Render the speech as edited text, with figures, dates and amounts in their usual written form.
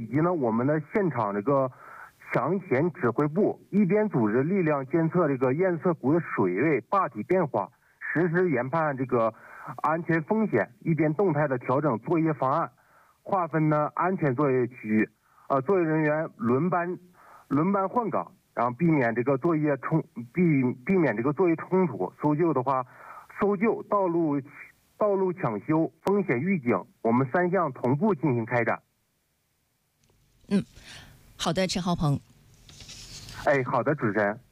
以及呢我们的现场这个抢险指挥部一边组织力量监测这个堰塞湖的水位、坝体变化，实时研判这个安全风险，一边动态的调整作业方案，划分呢安全作业区域，作业人员轮班换岗，然后避免这个作业冲突。搜救的话，道路抢修、风险预警，我们3项同步进行开展。 好的，陈浩鹏。 好的，主持人。